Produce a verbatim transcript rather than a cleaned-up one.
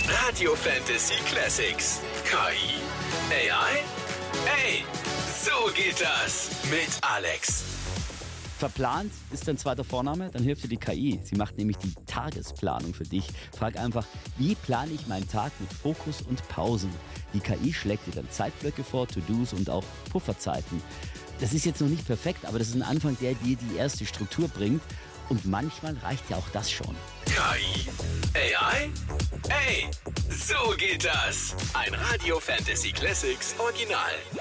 Radio Fantasy Classics. K I? A I? Ey, so geht das mit Alex. Verplant ist dein zweiter Vorname, dann hilft dir die K I. Sie macht nämlich die Tagesplanung für dich. Frag einfach, wie plane ich meinen Tag mit Fokus und Pausen? Die K I schlägt dir dann Zeitblöcke vor, To-Dos und auch Pufferzeiten. Das ist jetzt noch nicht perfekt, aber das ist ein Anfang, der dir die erste Struktur bringt. Und manchmal reicht ja auch das schon. K I? A I? Ey, so geht das. Ein Radio Fantasy Classics Original.